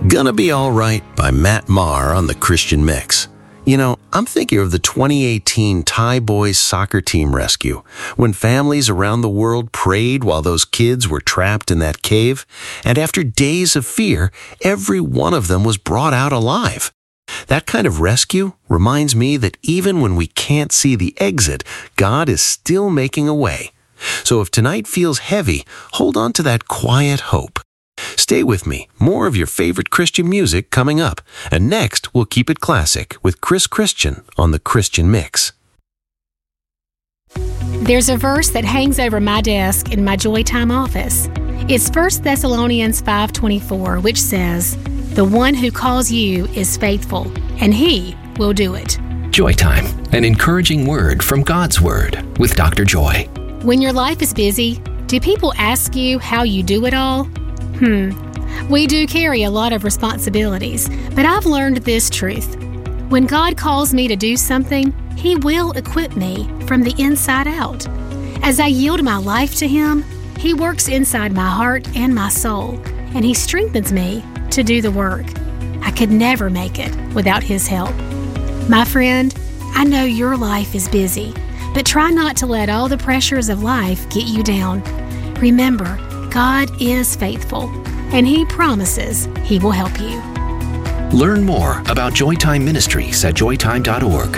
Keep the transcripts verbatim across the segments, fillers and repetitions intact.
Gonna Be Alright by Matt Maher on the Christian Mix. You know, I'm thinking of the twenty eighteen Thai boys soccer team rescue, when families around the world prayed while those kids were trapped in that cave, and after days of fear, every one of them was brought out alive. That kind of rescue reminds me that even when we can't see the exit, God is still making a way. So if tonight feels heavy, hold on to that quiet hope. Stay with me. More of your favorite Christian music coming up. And next, we'll keep it classic with Chris Christian on the Christian Mix. There's a verse that hangs over my desk in my Joy Time office. It's First Thessalonians five twenty-four, which says, "The one who calls you is faithful, and he will do it." Joy Time, an encouraging word from God's Word with Doctor Joy. When your life is busy, do people ask you how you do it all? Hmm. We do carry a lot of responsibilities, but I've learned this truth. When God calls me to do something, He will equip me from the inside out. As I yield my life to Him, He works inside my heart and my soul, and He strengthens me to do the work. I could never make it without His help. My friend, I know your life is busy, but try not to let all the pressures of life get you down. Remember, God is faithful, and He promises He will help you. Learn more about Joytime Ministries at joytime dot org.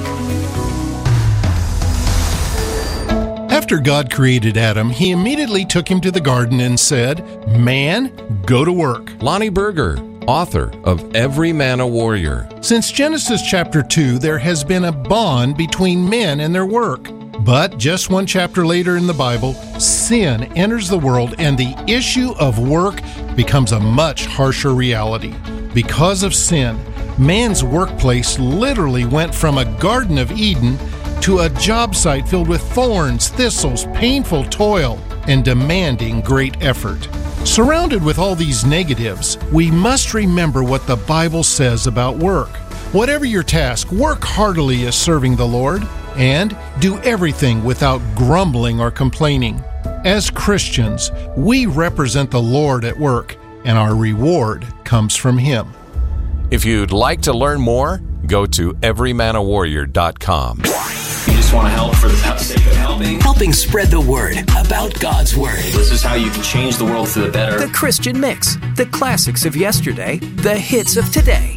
After God created Adam, He immediately took him to the garden and said, "Man, go to work." Lonnie Berger, author of Every Man a Warrior. Since Genesis chapter two, there has been a bond between men and their work. But just one chapter later in the Bible, sin enters the world and the issue of work becomes a much harsher reality. Because of sin, man's workplace literally went from a Garden of Eden to a job site filled with thorns, thistles, painful toil, and demanding great effort. Surrounded with all these negatives, we must remember what the Bible says about work. Whatever your task, work heartily as serving the Lord, and do everything without grumbling or complaining. As Christians, we represent the Lord at work, and our reward comes from Him. If you'd like to learn more, go to every man a warrior dot com. You just want to help for the sake of helping. Helping spread the word about God's Word. This is how you can change the world for the better. The Christian Mix, the classics of yesterday, the hits of today.